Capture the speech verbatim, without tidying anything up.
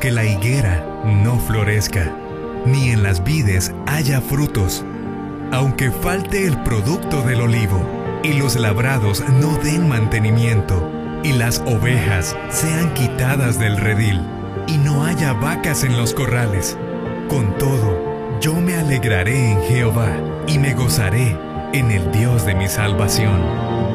aunque la higuera no florezca, ni en las vides haya frutos, aunque falte el producto del olivo, y los labrados no den mantenimiento, y las ovejas sean quitadas del redil, y no haya vacas en los corrales. Con todo, yo me alegraré en Jehová, y me gozaré en el Dios de mi salvación.